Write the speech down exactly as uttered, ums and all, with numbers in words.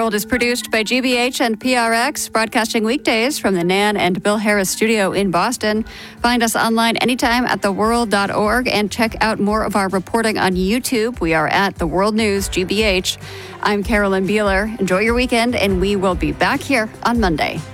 World is produced by G B H and P R X, broadcasting weekdays from the Nan and Bill Harris studio in Boston. Find us online anytime at the world dot org and check out more of our reporting on YouTube. We are at The World News G B H. I'm Carolyn Beeler. Enjoy your weekend, and we will be back here on Monday.